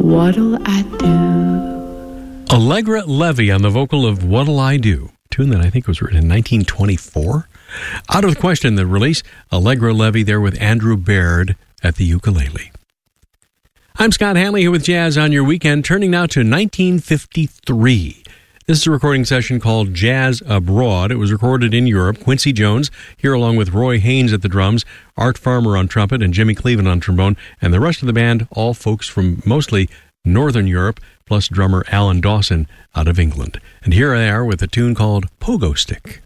What'll I do? Allegra Levy on the vocal of What'll I Do? Tune that I think was written in 1924. Out of the question, the release, Allegra Levy there with Andrew Baird at the ukulele. I'm Scott Hanley here with Jazz on Your Weekend, turning now to 1953. This is a recording session called Jazz Abroad. It was recorded in Europe. Quincy Jones, here along with Roy Haynes at the drums, Art Farmer on trumpet, and Jimmy Cleveland on trombone, and the rest of the band, all folks from mostly Northern Europe, plus drummer Alan Dawson out of England. And here they are with a tune called Pogo Stick.